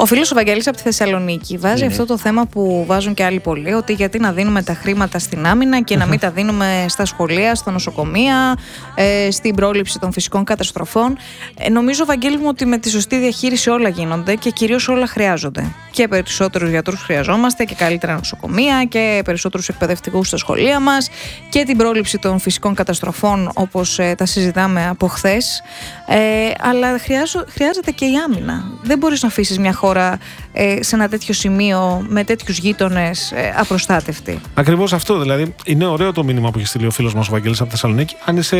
Ο φίλος ο Βαγγέλης από τη Θεσσαλονίκη βάζει αυτό το θέμα που βάζουν και άλλοι πολλοί, ότι γιατί να δίνουμε τα χρήματα στην άμυνα και να μην τα δίνουμε στα σχολεία, στα νοσοκομεία, στην πρόληψη των φυσικών καταστροφών. Νομίζω, Βαγγέλη μου, ότι με τη σωστή διαχείριση όλα γίνονται και κυρίως όλα χρειάζονται. Και περισσότερους γιατρούς χρειαζόμαστε και καλύτερα νοσοκομεία και περισσότερους εκπαιδευτικούς στα σχολεία μας και την πρόληψη των φυσικών καταστροφών, όπως τα συζητάμε από χθες. Αλλά χρειάζεται και η άμυνα. Δεν μπορείς να αφήσεις μια χώρα σε ένα τέτοιο σημείο με τέτοιους γείτονες απροστάτευτη. Ακριβώς αυτό. Δηλαδή, είναι ωραίο το μήνυμα που έχει στείλει ο φίλος μας ο Βαγγέλης από Θεσσαλονίκη. Αν είσαι